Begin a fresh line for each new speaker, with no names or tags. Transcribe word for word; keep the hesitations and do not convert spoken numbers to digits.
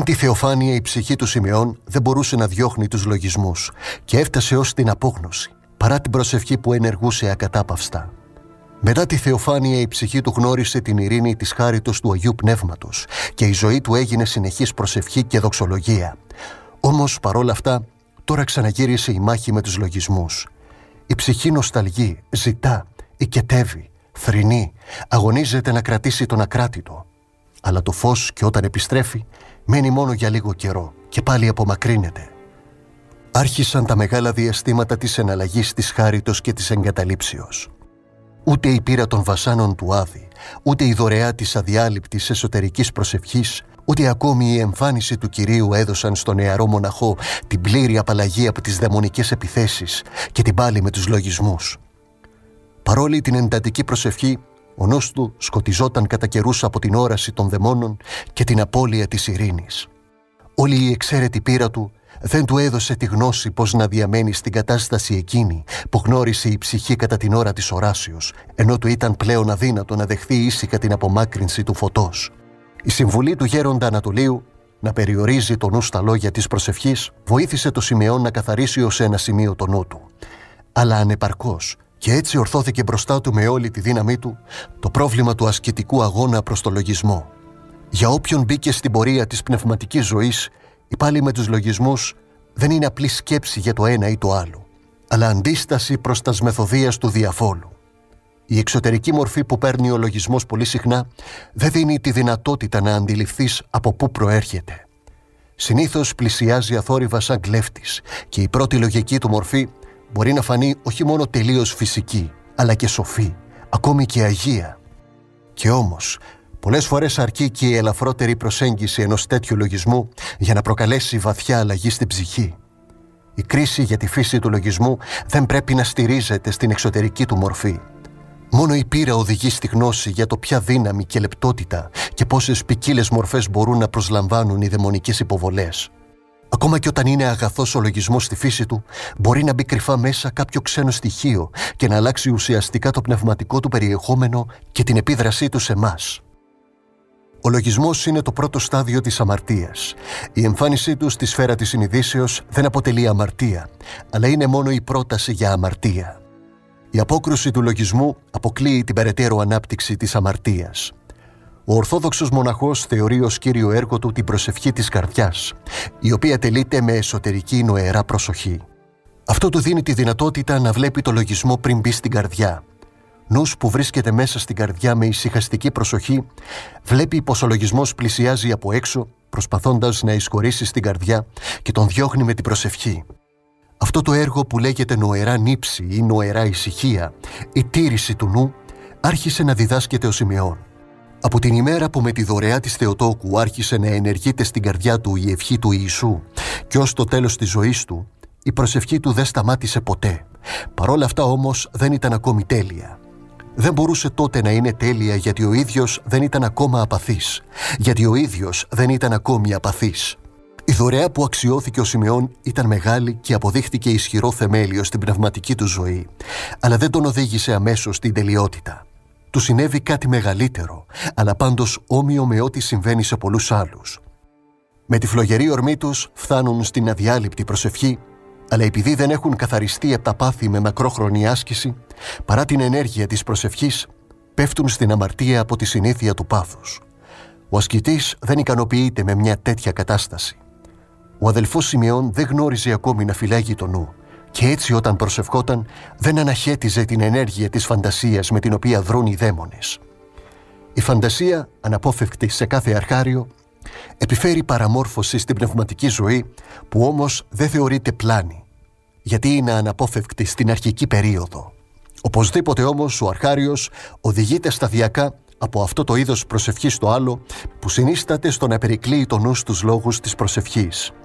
Πριν τη θεοφάνεια η ψυχή του Σιμεών δεν μπορούσε να διώχνει τους λογισμούς και έφτασε ως την απόγνωση, παρά την προσευχή που ενεργούσε ακατάπαυστα. Μετά τη θεοφάνεια η ψυχή του γνώρισε την ειρήνη της χάριτος του Αγίου Πνεύματος και η ζωή του έγινε συνεχής προσευχή και δοξολογία. Όμως παρόλα αυτά τώρα ξαναγύρισε η μάχη με τους λογισμούς. Η ψυχή νοσταλγεί, ζητά, οικετεύει, θρηνεί, αγωνίζεται να κρατήσει τον ακράτητο. Αλλά το φως και όταν επιστρέφει μένει μόνο για λίγο καιρό και πάλι απομακρύνεται. Άρχισαν τα μεγάλα διαστήματα της εναλλαγής της χάριτος και της εγκαταλείψεως. Ούτε η πείρα των βασάνων του Άδη, ούτε η δωρεά της αδιάλειπτης εσωτερικής προσευχής, ούτε ακόμη η εμφάνιση του Κυρίου έδωσαν στον νεαρό μοναχό την πλήρη απαλλαγή από τις δαιμονικές επιθέσεις και την πάλη με τους λογισμούς. Παρόλη την εντατική προσευχή, ο νους του σκοτιζόταν κατά καιρούς από την όραση των δαιμόνων και την απώλεια της ειρήνης. Όλη η εξαίρετη πείρα του δεν του έδωσε τη γνώση πώς να διαμένει στην κατάσταση εκείνη που γνώρισε η ψυχή κατά την ώρα της οράσεως, ενώ του ήταν πλέον αδύνατο να δεχθεί ήσυχα την απομάκρυνση του φωτός. Η συμβουλή του γέροντα Ανατολίου να περιορίζει το νου στα λόγια της προσευχής βοήθησε το Σιμεών να καθαρίσει ως ένα σημείο το νου του. Αλλά ανεπαρκώς, και έτσι ορθώθηκε μπροστά του με όλη τη δύναμή του το πρόβλημα του ασκητικού αγώνα προς το λογισμό. Για όποιον μπήκε στην πορεία της πνευματικής ζωής, η πάλη με τους λογισμούς δεν είναι απλή σκέψη για το ένα ή το άλλο, αλλά αντίσταση προς τας μεθοδείας του διαφόλου. Η εξωτερική μορφή που παίρνει ο λογισμός πολύ συχνά δεν δίνει τη δυνατότητα να αντιληφθείς από πού προέρχεται. Συνήθως πλησιάζει αθόρυβα σαν κλέφτης και η πρώτη λογική του μορφή μπορεί να φανεί όχι μόνο τελείως φυσική, αλλά και σοφή, ακόμη και αγία. Και όμως, πολλές φορές αρκεί και η ελαφρότερη προσέγγιση ενός τέτοιου λογισμού για να προκαλέσει βαθιά αλλαγή στην ψυχή. Η κρίση για τη φύση του λογισμού δεν πρέπει να στηρίζεται στην εξωτερική του μορφή. Μόνο η πείρα οδηγεί στη γνώση για το ποια δύναμη και λεπτότητα και πόσες ποικίλες μορφές μπορούν να προσλαμβάνουν οι δαιμονικές υποβολές. Ακόμα και όταν είναι αγαθός ο λογισμός στη φύση του, μπορεί να μπει κρυφά μέσα κάποιο ξένο στοιχείο και να αλλάξει ουσιαστικά το πνευματικό του περιεχόμενο και την επίδρασή του σε εμάς. Ο λογισμός είναι το πρώτο στάδιο της αμαρτίας. Η εμφάνισή του στη σφαίρα της συνειδήσεως δεν αποτελεί αμαρτία, αλλά είναι μόνο η πρόταση για αμαρτία. Η απόκρουση του λογισμού αποκλείει την περαιτέρω ανάπτυξη της αμαρτίας. Ο Ορθόδοξος μοναχός θεωρεί ως κύριο έργο του την προσευχή της καρδιάς, η οποία τελείται με εσωτερική νοερά προσοχή. Αυτό του δίνει τη δυνατότητα να βλέπει το λογισμό πριν μπει στην καρδιά. Νους που βρίσκεται μέσα στην καρδιά με ησυχαστική προσοχή, βλέπει πως ο λογισμός πλησιάζει από έξω, προσπαθώντας να εισχωρήσει στην καρδιά και τον διώχνει με την προσευχή. Αυτό το έργο που λέγεται νοερά νύψη ή νοερά ησυχία, η τήρηση του νου, άρχισε να διδάσκεται ο Σιμεών. Από την ημέρα που με τη δωρεά της Θεοτόκου άρχισε να ενεργείται στην καρδιά του η ευχή του Ιησού και ως το τέλος της ζωής του, η προσευχή του δεν σταμάτησε ποτέ. Παρόλα αυτά όμως δεν ήταν ακόμη τέλεια. Δεν μπορούσε τότε να είναι τέλεια γιατί ο ίδιος δεν ήταν ακόμα απαθής, γιατί ο ίδιος δεν ήταν ακόμη απαθής. Η δωρεά που αξιώθηκε ο Σιμεών ήταν μεγάλη και αποδείχτηκε ισχυρό θεμέλιο στην πνευματική του ζωή, αλλά δεν τον οδήγησε αμέσως στην τελειότητα. Του συνέβη κάτι μεγαλύτερο, αλλά πάντως όμοιο με ό,τι συμβαίνει σε πολλούς άλλους. Με τη φλογερή ορμή τους φτάνουν στην αδιάλειπτη προσευχή, αλλά επειδή δεν έχουν καθαριστεί από τα πάθη με μακρόχρονη άσκηση, παρά την ενέργεια της προσευχής, πέφτουν στην αμαρτία από τη συνήθεια του πάθους. Ο ασκητής δεν ικανοποιείται με μια τέτοια κατάσταση. Ο αδελφός Σιμεών δεν γνώριζε ακόμη να φυλάγει το νου και έτσι όταν προσευχόταν δεν αναχέτιζε την ενέργεια της φαντασίας με την οποία δρούν οι δαίμονες. Η φαντασία, αναπόφευκτη σε κάθε αρχάριο, επιφέρει παραμόρφωση στην πνευματική ζωή που όμως δεν θεωρείται πλάνη, γιατί είναι αναπόφευκτη στην αρχική περίοδο. Οπωσδήποτε όμως ο αρχάριος οδηγείται σταδιακά από αυτό το είδος προσευχής στο άλλο που συνίσταται στο να περικλείει το νου στους λόγους της προσευχής.